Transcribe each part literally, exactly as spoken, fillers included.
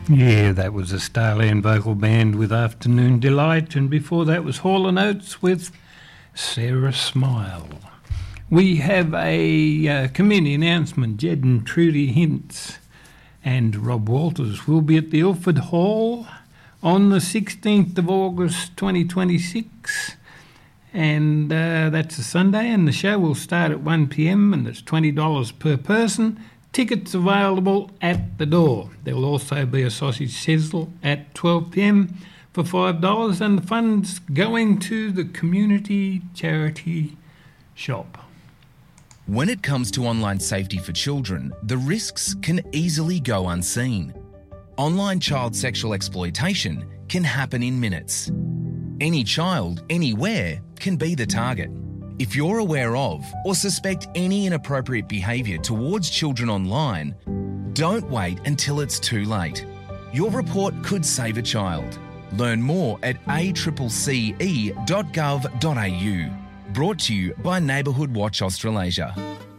Yeah, that was a Starland vocal band with Afternoon Delight, and before that was Hall and Oates with Sarah Smile. We have a uh, community announcement. Jed and Trudy Hintz and Rob Walters will be at the Ilford Hall on the sixteenth of August twenty twenty-six, and uh, that's a Sunday, and the show will start at one p m and it's twenty dollars per person. Tickets available at the door. There will also be a sausage sizzle at twelve p m for five dollars, and the funds going to the community charity shop. When it comes to online safety for children, the risks can easily go unseen. Online child sexual exploitation can happen in minutes. Any child, anywhere, can be the target. If you're aware of or suspect any inappropriate behaviour towards children online, don't wait until it's too late. Your report could save a child. Learn more at a c c c e dot gov dot a u. Brought to you by Neighbourhood Watch Australasia.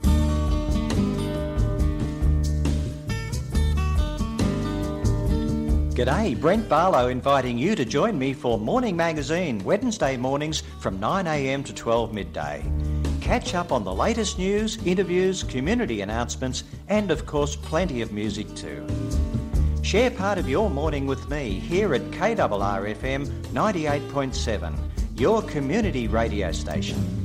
G'day, Brent Barlow inviting you to join me for Morning Magazine, Wednesday mornings from nine a m to twelve midday. Catch up on the latest news, interviews, community announcements, and of course plenty of music too. Share part of your morning with me here at K R R F M ninety-eight point seven, your community radio station.